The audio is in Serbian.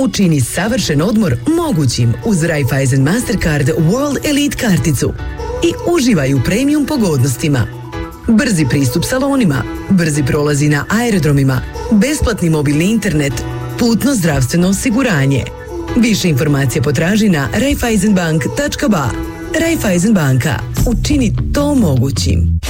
Učini savršen odmor mogućim uz Raiffeisen Mastercard World Elite karticu i uživaj u premium pogodnostima. Brzi pristup salonima, brzi prolazi na aerodromima, besplatni mobilni internet, putno zdravstveno osiguranje. Više informacija potraži na raiffeisenbank.ba. Raiffeisen banka. Učini to mogućim.